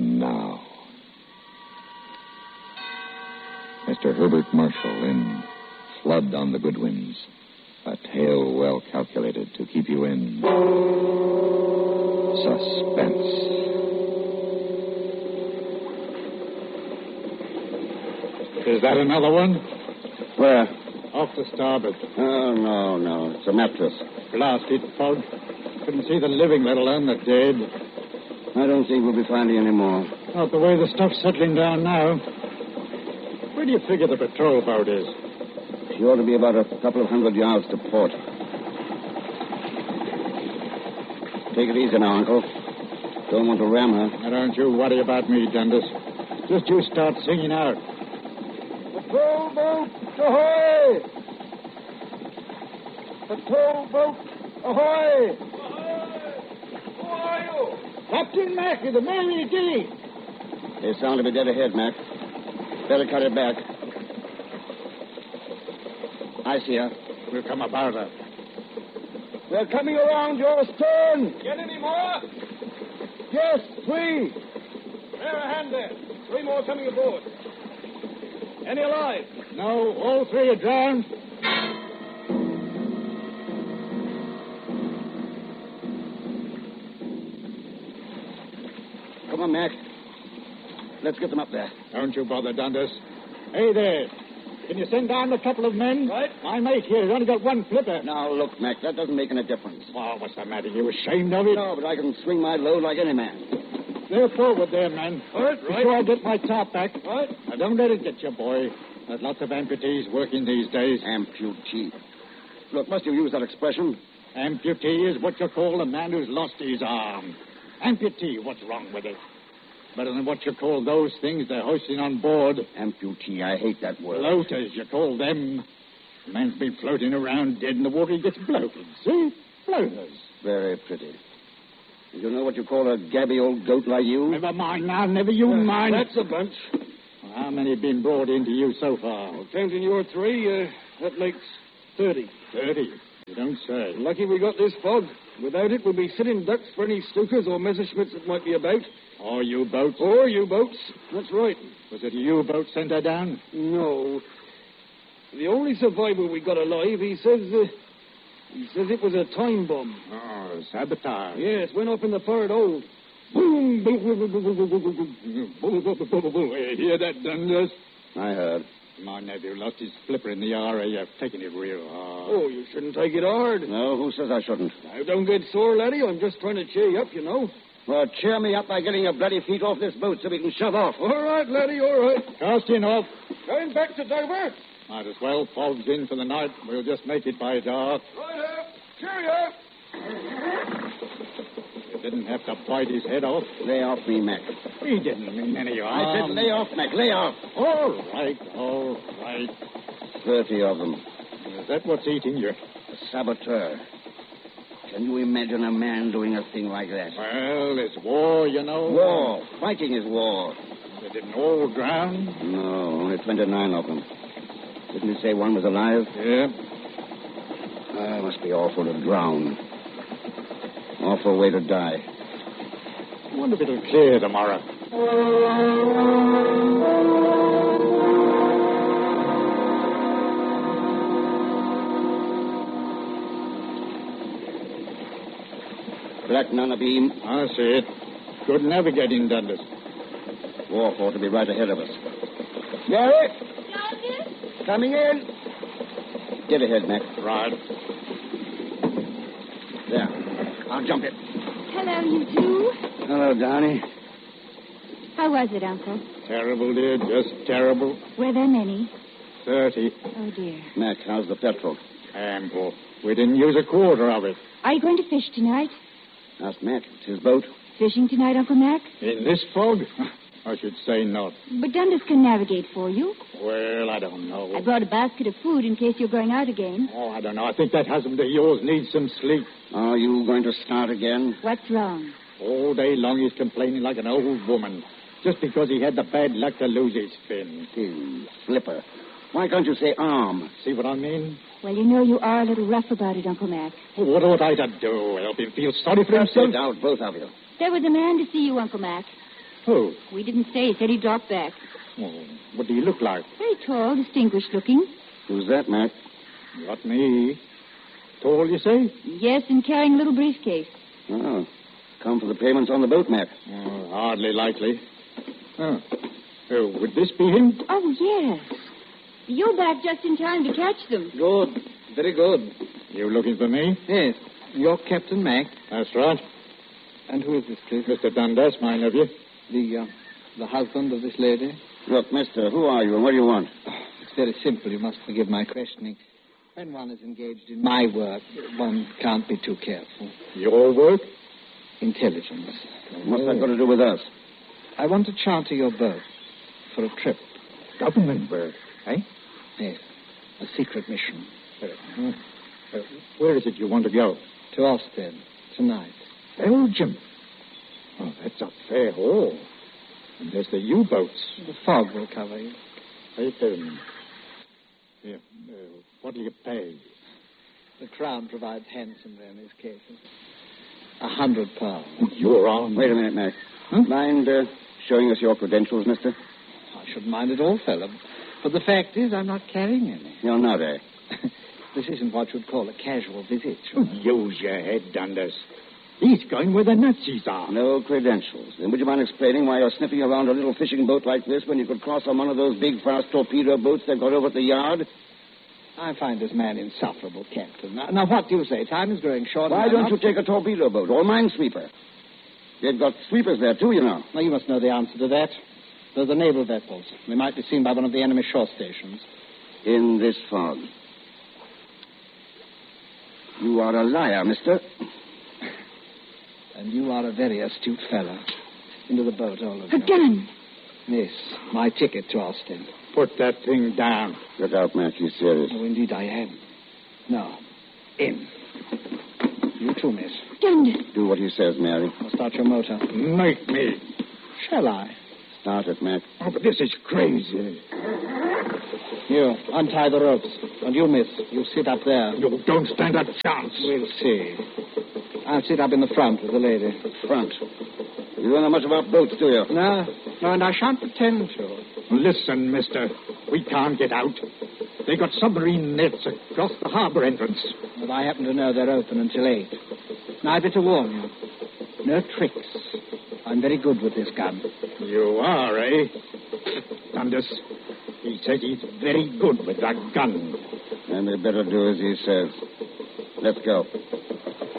And now, Mr. Herbert Marshall in Flood on the Goodwins. A tale well calculated to keep you in suspense. Is that another one? Where? Off the starboard. Oh, no. It's a mattress. Blast it, Fogg. Couldn't see the living, let alone the dead. I don't think we'll be finding any more. Not the way the stuff's settling down now. Where do you figure the patrol boat is? She ought to be about a couple of 100 yards to port. Take it easy now, Uncle. Don't want to ram her. Now, don't you worry about me, Dundas. Just you start singing out. Patrol boat, ahoy! Patrol boat, ahoy! Who are you? Captain Mack of the Mary D. They sound to be dead ahead, Mac. Better cut it back. I see her. We'll come about her. They're coming around your stern. Get any more? Yes, 3. Bear a hand there. 3 more coming aboard. Any alive? No, all 3 are drowned. Come on, Mac. Let's get them up there. Don't you bother, Dundas. Hey there. Can you send down a couple of men? Right. My mate here has only got 1 flipper. Now, look, Mac, that doesn't make any difference. Oh, what's the matter? You ashamed of it? No, but I can swing my load like any man. They're forward there, man. All right, Be sure I get my top back. Right. Now, don't let it get you, boy. There's lots of amputees working these days. Amputee. Look, must you use that expression? Amputee is what you call a man who's lost his arm. Amputee, what's wrong with it? Better than what you call those things they're hoisting on board. Amputee, I hate that word. Floaters, you call them. A man's been floating around dead in the water, he gets bloated. See? Floaters. Very pretty. You know what you call a gabby old goat like you? Never mind now, never you mind. That's a bunch. How many have been brought into you so far? Well, counting your 3, that makes 30. 30. You don't say. Lucky we got this fog. Without it, we'll be sitting ducks for any Stukas or Messerschmitts that might be about. Or U-boats. Or U-boats. That's right. Was it a U-boat sent her down? No. The only survivor we got alive, he says it was a time bomb. Oh, sabotage. Yes, went off in the forward hold. Boom, boom, boom, boom, boom, boom, boom, boom, boom, boom. You hear that, Dundas? I heard. My nephew lost his flipper in the RAF, taking it real hard. Oh, you shouldn't take it hard. No, who says I shouldn't? Now, don't get sore, laddie. I'm just trying to cheer you up, you know. Well, cheer me up by getting your bloody feet off this boat so we can shove off. All right, laddie, all right. Casting off. Going back to Dover. Might as well. Fog's in for the night. We'll just make it by dark. Right up. Cheerio. You didn't have to bite his head off. Lay off me, Mac. He didn't mean any harm. I said lay off, Mac, lay off. All right. 30 of them. Is that what's eating you? A saboteur. Can you imagine a man doing a thing like that? Well, it's war, you know. War. Fighting is war. They didn't all drown? No, only 29 of them. Didn't you say one was alive? Yeah. It must be awful to drown. Awful way to die. I wonder if it'll clear tomorrow. Black Nana Beam. I see it. Good navigating, Dundas. Wharf ought to be right ahead of us. Mary? Dundas? Coming in. Get ahead, Mac. Right. There. I'll jump it. Hello, you two. Hello, Donnie. How was it, Uncle? Terrible, dear. Just terrible. Were there many? 30. Oh, dear. Mac, how's the petrol? Ample. We didn't use a quarter of it. Are you going to fish tonight? Ask Mac. It's his boat. Fishing tonight, Uncle Mac? In this fog? I should say not. But Dundas can navigate for you. Well, I don't know. I brought a basket of food in case you're going out again. Oh, I don't know. I think that husband of yours needs some sleep. Are you going to start again? What's wrong? All day long he's complaining like an old woman. Just because he had the bad luck to lose his fin. Flipper. Why can't you say arm? See what I mean? Well, you know you are a little rough about it, Uncle Mac. Oh, what ought I to do? Help him feel sorry for himself? Sit out, both of you. There was a man to see you, Uncle Mac. Who? We didn't say. He said he dropped back. Oh, what do you look like? Very tall, distinguished looking. Who's that, Mac? Not me. Tall, you say? Yes, and carrying a little briefcase. Oh, come for the payments on the boat, Mac. Oh, hardly likely. Oh. Oh, would this be him? Oh, yes. You're back just in time to catch them. Good. Very good. You looking for me? Yes. You're Captain Mac. That's right. And who is this, please? Mr. Dundas, my nephew. The husband of this lady? Look, mister, who are you and what do you want? It's very simple. You must forgive my questioning. When one is engaged in my work, one can't be too careful. Your work? Intelligence. What's that got to do with us? I want to charter your boat for a trip. Government work, eh? Yes. A secret mission. Where is it you want to go? To Ostend. Tonight. Belgium. Oh, that's a fair haul. And there's the U-boats. The fog will cover you. Yeah, what do you pay? The Crown provides handsomely in these cases. £100. You're on. Wait a minute, Mac. Mind showing us your credentials, mister? I shouldn't mind at all, fellow. But the fact is, I'm not carrying any. You're not, eh? This isn't what you'd call a casual visit. Use your head, Dundas. He's going where the Nazis are. No credentials. Then would you mind explaining why you're sniffing around a little fishing boat like this when you could cross on one of those big, fast torpedo boats they've got over at the yard? I find this man insufferable, Captain. Now, what do you say? Time is growing short. Why don't you take a torpedo boat or a minesweeper? They've got sweepers there, too, you know. Now, you must know the answer to that. Those are naval vessels. They might be seen by one of the enemy shore stations. In this fog. You are a liar, mister. And you are a very astute fellow. Into the boat, all of A you. gun. Yes, my ticket to Ostend. Put that thing down. Look out, Mac. He's serious. Oh, indeed I am. Now, in. You too, miss. Dundas. Do what he says, Mary. I'll start your motor. Make me. Shall I? Start it, Mac. Oh, but this is crazy. You, untie the ropes. And you, miss, you sit up there. You don't stand a chance. We'll see. I'll sit up in the front with the lady. Front. You don't know much about boats, do you? No, and I shan't pretend to. Listen, mister. We can't get out. They got submarine nets across the harbor entrance. But I happen to know they're open until 8. Now, I'd better warn you. No tricks. I'm very good with this gun. You are, eh? Dundas, he says he's very good with that gun. And we better do as he says. Let's go.